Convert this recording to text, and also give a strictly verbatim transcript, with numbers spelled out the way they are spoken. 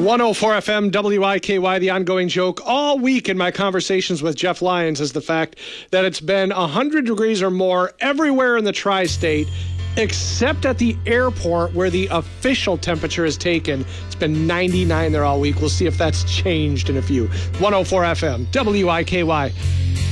one oh four F M, W I K Y, the ongoing joke all week in my conversations with Jeff Lyons is the fact that it's been one hundred degrees or more everywhere in the tri-state, except at the airport where the official temperature is taken. It's been ninety-nine there all week. We'll see if that's changed in a few. one oh four F M, W I K Y.